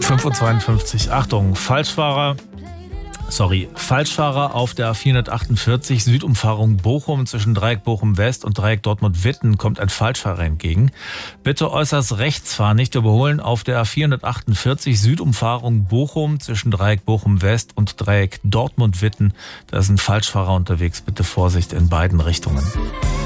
5:52 Uhr. Achtung, Falschfahrer auf der A448 Südumfahrung Bochum zwischen Dreieck Bochum West und Dreieck Dortmund-Witten kommt ein Falschfahrer entgegen. Bitte äußerst rechts fahren, nicht überholen auf der A448 Südumfahrung Bochum zwischen Dreieck Bochum West und Dreieck Dortmund-Witten. Da ist ein Falschfahrer unterwegs. Bitte Vorsicht in beiden Richtungen.